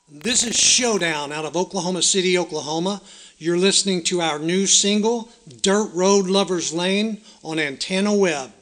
This is Showdown out of Oklahoma City, Oklahoma. You're listening to our new single, Dirt Road Lovers Lane, on Antenna Web.